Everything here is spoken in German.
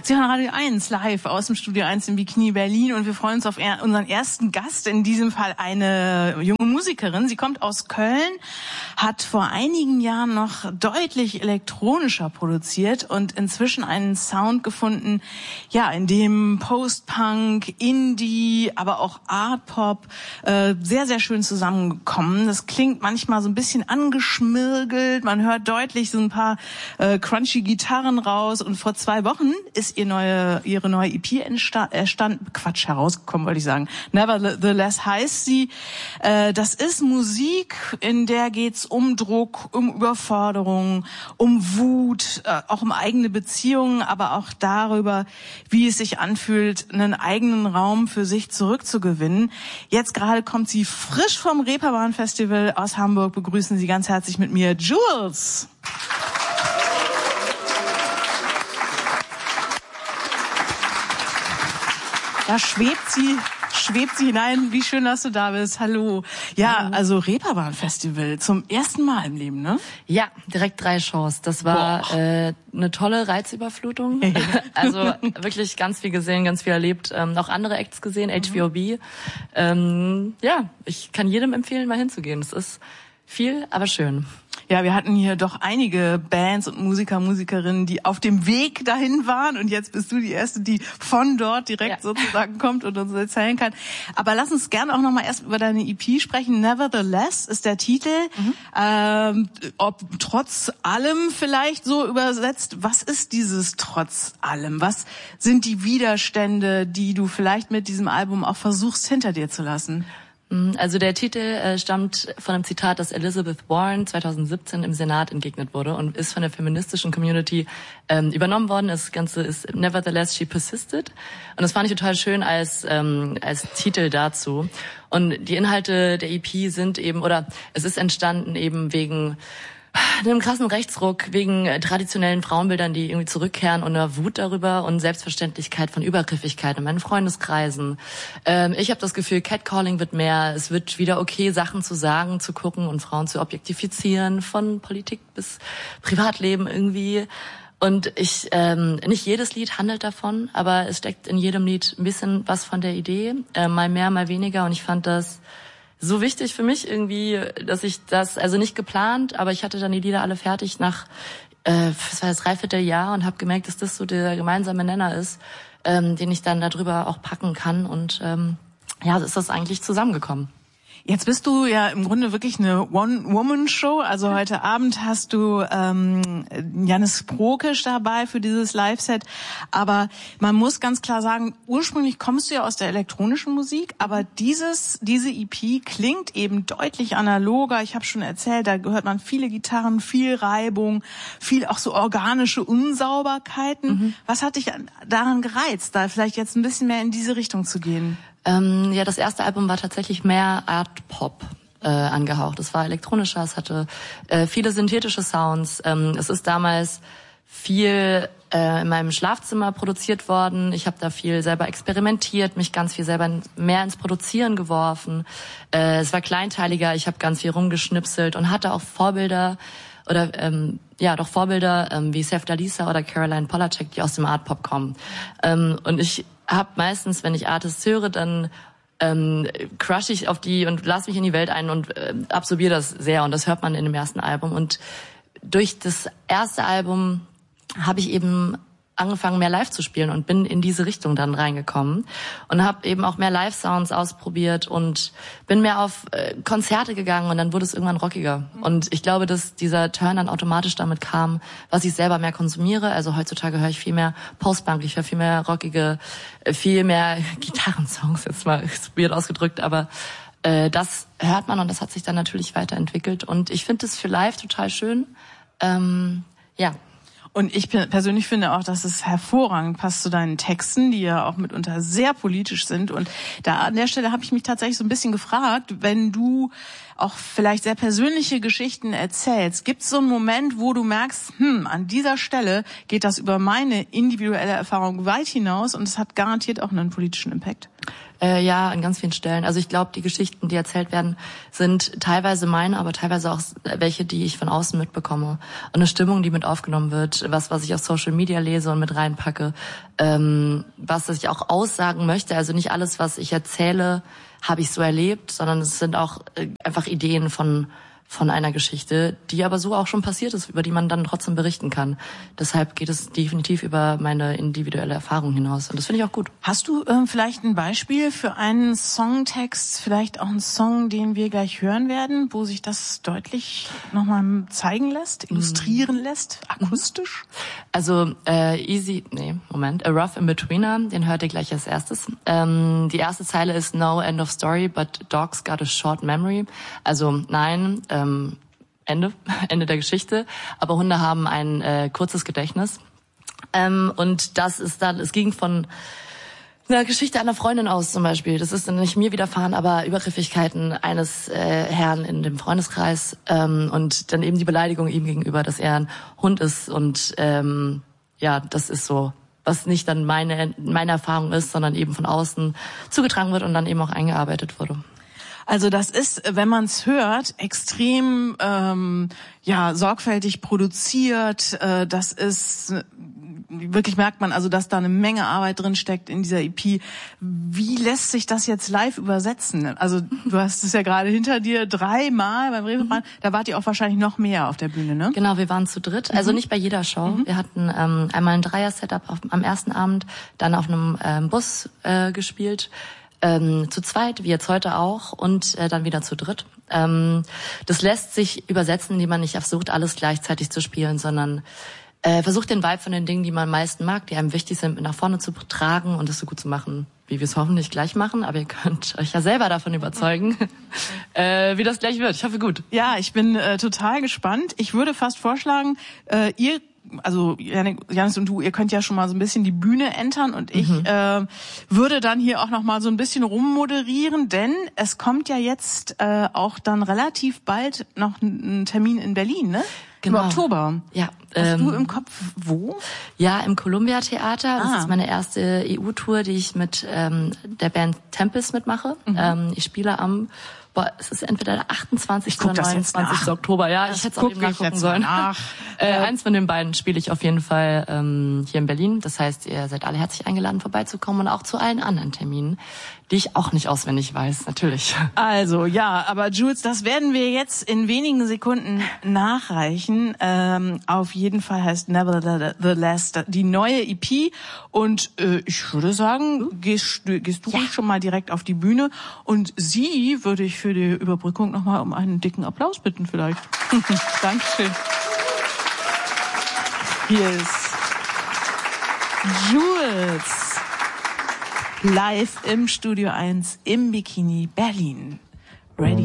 Sie hören Radio 1 live aus dem Studio 1 in Bikini Berlin und wir freuen uns auf unseren ersten Gast, in diesem Fall eine junge Musikerin. Sie kommt aus Köln, hat vor einigen Jahren noch deutlich elektronischer produziert und inzwischen einen Sound gefunden, ja, in dem Post-Punk, Indie, aber auch Art-Pop sehr, sehr schön zusammengekommen. Das klingt manchmal so ein bisschen angeschmirgelt, man hört deutlich so ein paar crunchy Gitarren raus und vor 2 Wochen ist ihre neue EP herausgekommen, wollte ich sagen. Nevertheless heißt sie. Das ist Musik, in der geht's um Druck, um Überforderung, um Wut, auch um eigene Beziehungen, aber auch darüber, wie es sich anfühlt, einen eigenen Raum für sich zurückzugewinnen. Jetzt gerade kommt sie frisch vom Reeperbahn Festival aus Hamburg. Begrüßen Sie ganz herzlich mit mir Jules. Da schwebt sie hinein. Wie schön, dass du da bist. Hallo. Ja, also Reeperbahn Festival zum ersten Mal im Leben, ne? Ja, direkt 3 Shows. Das war eine tolle Reizüberflutung. Also wirklich ganz viel gesehen, ganz viel erlebt. Auch andere Acts gesehen, HVOB. Ja, ich kann jedem empfehlen, mal hinzugehen. Es ist viel, aber schön. Ja, wir hatten hier doch einige Bands und Musikerinnen, die auf dem Weg dahin waren und jetzt bist du die Erste, die von dort direkt sozusagen kommt und uns erzählen kann. Aber lass uns gerne auch nochmal erst über deine EP sprechen. Nevertheless ist der Titel. Ob trotz allem vielleicht so übersetzt, was ist dieses trotz allem? Was sind die Widerstände, die du vielleicht mit diesem Album auch versuchst hinter dir zu lassen? Also der Titel stammt von einem Zitat, das Elizabeth Warren 2017 im Senat entgegnet wurde und ist von der feministischen Community übernommen worden. Das Ganze ist Nevertheless She Persisted und das fand ich total schön als Titel dazu. Und die Inhalte der EP sind eben, oder es ist entstanden eben wegen einem krassen Rechtsruck, wegen traditionellen Frauenbildern, die irgendwie zurückkehren und einer Wut darüber und Selbstverständlichkeit von Übergriffigkeit in meinen Freundeskreisen. Ich habe das Gefühl, Catcalling wird mehr. Es wird wieder okay, Sachen zu sagen, zu gucken und Frauen zu objektifizieren, von Politik bis Privatleben irgendwie. Und nicht jedes Lied handelt davon, aber es steckt in jedem Lied ein bisschen was von der Idee, mal mehr, mal weniger. Und ich fand das so wichtig für mich irgendwie, dass ich das, also nicht geplant, aber ich hatte dann die Lieder alle fertig nach, das war das Dreivierteljahr und habe gemerkt, dass das so der gemeinsame Nenner ist, den ich dann darüber auch packen kann und so ist das eigentlich zusammengekommen. Jetzt bist du ja im Grunde wirklich eine One-Woman-Show. Also heute Abend hast du Janis Prokisch dabei für dieses Live-Set. Aber man muss ganz klar sagen, ursprünglich kommst du ja aus der elektronischen Musik, aber diese EP klingt eben deutlich analoger. Ich habe schon erzählt, da hört man viele Gitarren, viel Reibung, viel auch so organische Unsauberkeiten. Was hat dich daran gereizt, da vielleicht jetzt ein bisschen mehr in diese Richtung zu gehen? Das erste Album war tatsächlich mehr Art-Pop angehaucht. Es war elektronischer, es hatte viele synthetische Sounds. Es ist damals viel in meinem Schlafzimmer produziert worden. Ich habe da viel selber experimentiert, mich ganz viel selber mehr ins Produzieren geworfen. Es war kleinteiliger, ich habe ganz viel rumgeschnipselt und hatte auch Vorbilder wie Sef Dalisa oder Caroline Polachek, die aus dem Art-Pop kommen. Und ich habe meistens, wenn ich Artists höre, dann crush ich auf die und lass mich in die Welt ein und absorbiere das sehr. Und das hört man in dem ersten Album. Und durch das erste Album habe ich eben angefangen, mehr live zu spielen und bin in diese Richtung dann reingekommen und habe eben auch mehr Live-Sounds ausprobiert und bin mehr auf Konzerte gegangen und dann wurde es irgendwann rockiger. Und ich glaube, dass dieser Turn dann automatisch damit kam, was ich selber mehr konsumiere. Also heutzutage höre ich viel mehr Post-Punk, ich höre viel mehr rockige, viel mehr Gitarrensongs, jetzt mal weird ausgedrückt, aber das hört man und das hat sich dann natürlich weiterentwickelt und ich finde es für live total schön. Und ich persönlich finde auch, dass es hervorragend passt zu deinen Texten, die ja auch mitunter sehr politisch sind. Und da an der Stelle habe ich mich tatsächlich so ein bisschen gefragt, wenn du auch vielleicht sehr persönliche Geschichten erzählst, gibt es so einen Moment, wo du merkst, an dieser Stelle geht das über meine individuelle Erfahrung weit hinaus und es hat garantiert auch einen politischen Impact? Ja, an ganz vielen Stellen. Also ich glaube, die Geschichten, die erzählt werden, sind teilweise meine, aber teilweise auch welche, die ich von außen mitbekomme. Und eine Stimmung, die mit aufgenommen wird, was ich auf Social Media lese und mit reinpacke, was ich auch aussagen möchte. Also nicht alles, was ich erzähle, habe ich so erlebt, sondern es sind auch einfach Ideen von einer Geschichte, die aber so auch schon passiert ist, über die man dann trotzdem berichten kann. Deshalb geht es definitiv über meine individuelle Erfahrung hinaus. Und das finde ich auch gut. Hast du vielleicht ein Beispiel für einen Songtext, vielleicht auch einen Song, den wir gleich hören werden, wo sich das deutlich nochmal zeigen lässt, illustrieren lässt, akustisch? Also A Rough In-Betweener, den hört ihr gleich als erstes. Die erste Zeile ist No end of story, but dogs got a short memory. Also nein, Ende der Geschichte, aber Hunde haben ein kurzes Gedächtnis. Und das ist dann, es ging von einer Geschichte einer Freundin aus zum Beispiel. Das ist dann nicht mir widerfahren, aber Übergriffigkeiten eines Herrn in dem Freundeskreis und dann eben die Beleidigung ihm gegenüber, dass er ein Hund ist und ja, das ist so, was nicht dann meine Erfahrung ist, sondern eben von außen zugetragen wird und dann eben auch eingearbeitet wurde. Also das ist, wenn man es hört, extrem sorgfältig produziert. Das ist wirklich, merkt man also, dass da eine Menge Arbeit drin steckt in dieser EP. Wie lässt sich das jetzt live übersetzen? Also du hast es ja gerade hinter dir 3-mal beim Reeperbahn. Da wart ihr auch wahrscheinlich noch mehr auf der Bühne, ne? Genau, wir waren zu dritt. Also nicht bei jeder Show. Wir hatten einmal ein Dreier-Setup am ersten Abend, dann auf einem Bus gespielt. Zu zweit, wie jetzt heute auch, und dann wieder zu dritt. Das lässt sich übersetzen, indem man nicht versucht, alles gleichzeitig zu spielen, sondern versucht den Vibe von den Dingen, die man am meisten mag, die einem wichtig sind, nach vorne zu tragen und es so gut zu machen, wie wir es hoffentlich gleich machen. Aber ihr könnt euch ja selber davon überzeugen, wie das gleich wird. Ich hoffe, gut. Ja, ich bin total gespannt. Ich würde fast vorschlagen, also Janis und du, ihr könnt ja schon mal so ein bisschen die Bühne entern und ich würde dann hier auch noch mal so ein bisschen rummoderieren, denn es kommt ja jetzt auch dann relativ bald noch ein Termin in Berlin, ne? Genau. Im Oktober. Ja. Hast du im Kopf wo? Ja, im Columbia Theater. Das ist meine erste EU-Tour, die ich mit der Band Tempest mitmache. Ich spiele es ist entweder der 28. oder 29. Oktober. Ja, ich hätte es auch eben nachgucken sollen. Eins von den beiden spiele ich auf jeden Fall hier in Berlin. Das heißt, ihr seid alle herzlich eingeladen, vorbeizukommen und auch zu allen anderen Terminen, die ich auch nicht auswendig weiß, natürlich. Also, ja, aber Jules, das werden wir jetzt in wenigen Sekunden nachreichen. Auf jeden Fall heißt Nevertheless die neue EP. Und ich würde sagen, gehst du schon mal direkt auf die Bühne. Und sie würde ich für die Überbrückung nochmal um einen dicken Applaus bitten vielleicht. Dankeschön. Hier ist Jules live im Studio 1 im Bikini Berlin. Ready?